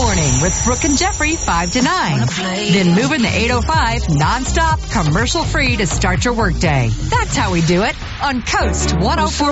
morning with Brooke and Jeffrey 5 to 9. Then moving the 805 nonstop, commercial free to start your workday. That's how we do it on Coast 104.